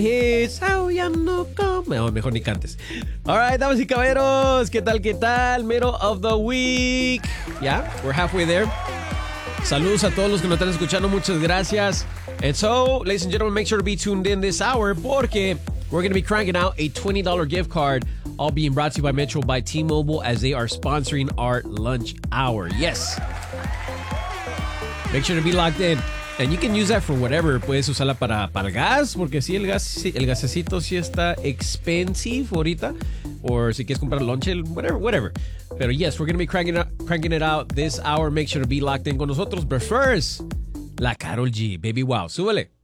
Ya no come. No, mejor ni cantes. Alright, damas y caballeros, ¿qué tal, qué tal? Middle of the week. Yeah, we're halfway there. Saludos a todos los que nos están escuchando, muchas gracias. And so, ladies and gentlemen, make sure to be tuned in this hour porque we're going to be cranking out a $20 gift card, all being brought to you by Metro by T-Mobile as they are sponsoring our lunch hour. Yes. Make sure to be locked in. And you can use that for whatever. Puedes usarla para el gas, porque sí, el gasecito sí está expensive ahorita. Or si quieres comprar lonche, whatever. Pero yes, we're going to be cranking it out this hour. Make sure to be locked in con nosotros. But first, la Karol G. Baby, wow. Súbele.